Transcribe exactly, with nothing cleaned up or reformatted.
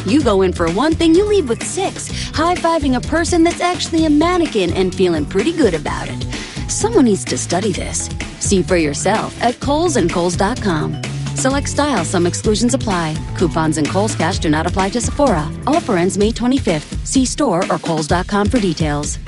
You go in for one thing, you leave with six, high-fiving a person that's actually a mannequin and feeling pretty good about it. Someone needs to study this. See for yourself at Kohl's and Kohl's dot com. Select style, some exclusions apply. Coupons and Kohl's Cash do not apply to Sephora. Offer ends May twenty-fifth. See store or Kohl's dot com for details.